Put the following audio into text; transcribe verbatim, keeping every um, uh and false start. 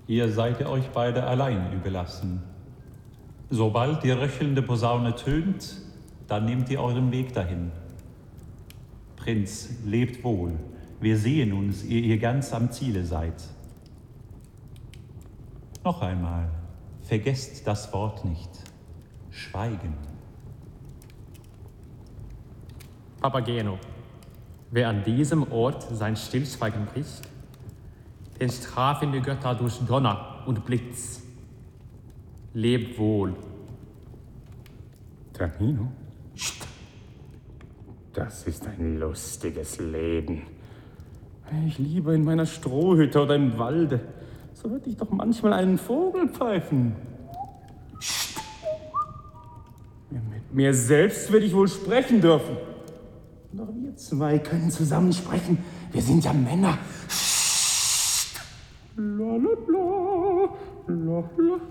Ihr seid euch beide allein überlassen. Sobald die röchelnde Posaune tönt, dann nehmt ihr euren Weg dahin. Prinz, lebt wohl. Wir sehen uns, ehe ihr ganz am Ziele seid. Noch einmal, vergesst das Wort nicht. Schweigen. Papageno, wer an diesem Ort sein Stillschweigen bricht, den strafen die Götter durch Donner und Blitz. Leb wohl. Tamino? Psst. Das ist ein lustiges Leben. Ich liebe in meiner Strohhütte oder im Walde. So würde ich doch manchmal einen Vogel pfeifen. Psst. Mit mir selbst würde ich wohl sprechen dürfen. Doch wir zwei können zusammen sprechen. Wir sind ja Männer. Psst. La, la, la, la, la.